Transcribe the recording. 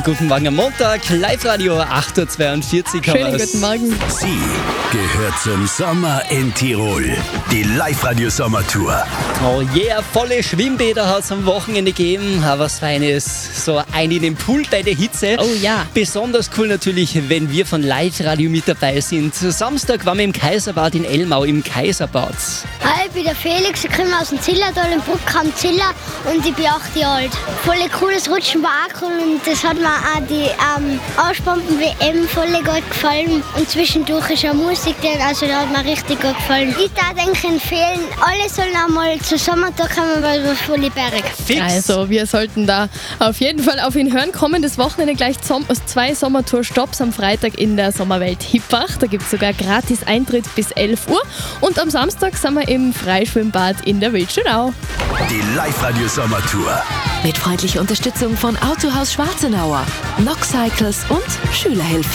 Guten Morgen am Montag, Live-Radio 8.42 Uhr. Schönen guten Morgen. Sie gehört zum Sommer in Tirol. Die Live-Radio-Sommertour. Oh yeah, volle Schwimmbäder hat es am Wochenende gegeben. Aber was Feines, so ein in den Pool bei der Hitze. Oh ja. Besonders cool natürlich, wenn wir von Live-Radio mit dabei sind. Samstag waren wir im Kaiserbad in Elmau, im Kaiserbad. Hi, ich bin der Felix, ich komme aus dem Zillertal, im Bruckkamp Ziller und ich bin 8 Jahre alt. Voll cooles Rutschen war auch cool und das hat mir auch die Auspumpen-WM voll gut gefallen. Und zwischendurch ist auch Musik drin, also da hat mir richtig gut gefallen. Ich würde empfehlen, alle sollen einmal zur Sommertour kommen, weil wir voll Berg. Fix. Also wir sollten da auf jeden Fall auf ihn hören. Kommendes Wochenende gleich 2 Sommertour-Stopps am Freitag in der Sommerwelt Hippach. Da gibt es sogar gratis Eintritt bis 11 Uhr. Und am Samstag sind wir im Freischwimmbad in der Wildschönau. Die Live-Radio-Sommertour. Mit freundlicher Unterstützung von Autohaus Schwarzenauer, Nox Cycles und Schülerhilfe.